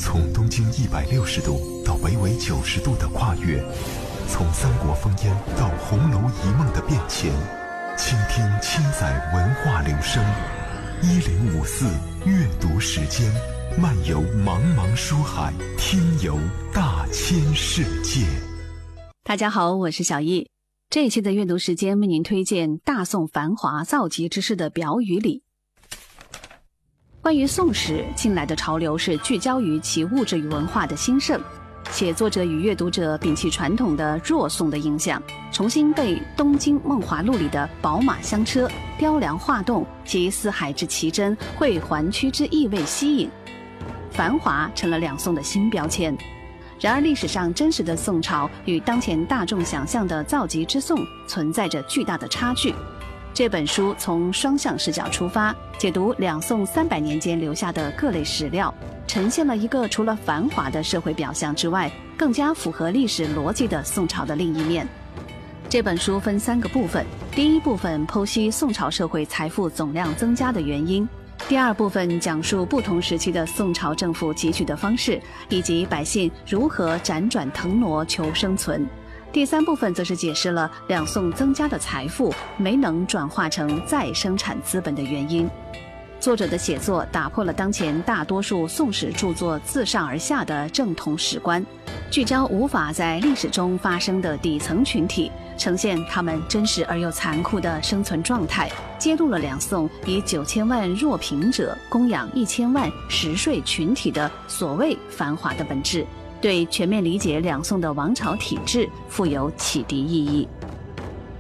从东经160度到北纬90度的跨越，从三国烽烟到红楼一梦的变迁，倾听千载文化流声。1054阅读时间，漫游茫茫书海，听游大千世界。 大家好，我是小易。这一期的阅读时间为您推荐大宋繁华造极之势的表语里。关于宋史，近来的潮流是聚焦于其物质与文化的兴盛，写作者与阅读者摒弃传统的弱宋的印象，重新被《东京梦华录》里的宝马香车、雕梁画栋及四海之奇珍、会环曲之意味吸引，繁华成了两宋的新标签。然而历史上真实的宋朝与当前大众想象的造极之宋存在着巨大的差距。这本书从双向视角出发，解读两宋300年间留下的各类史料，呈现了一个除了繁华的社会表象之外，更加符合历史逻辑的宋朝的另一面。这本书分3个部分，第一部分剖析宋朝社会财富总量增加的原因，第二部分讲述不同时期的宋朝政府汲取的方式，以及百姓如何辗转腾挪求生存。第3部分则是解释了两宋增加的财富没能转化成再生产资本的原因。作者的写作打破了当前大多数宋史著作自上而下的正统史观，聚焦无法在历史中发生的底层群体，呈现他们真实而又残酷的生存状态，揭露了两宋以9000万弱贫者供养1000万实税群体的所谓繁华的本质，对全面理解两宋的王朝体制富有启迪意义。